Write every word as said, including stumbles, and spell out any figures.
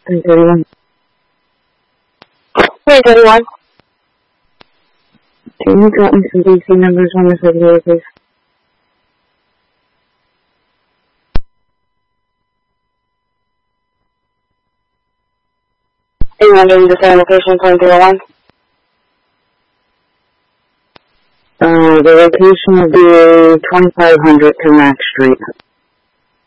three thirty-one. three thirty-one. Can you drop me some D C numbers on this video, please? Anyone giving the same location, point zero one? Uh, the location will be twenty-five hundred to Max Street.